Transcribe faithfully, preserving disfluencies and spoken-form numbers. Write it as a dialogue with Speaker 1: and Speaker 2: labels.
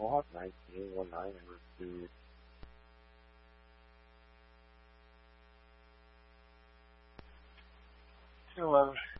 Speaker 1: Hawk nineteen one nine and received two eleven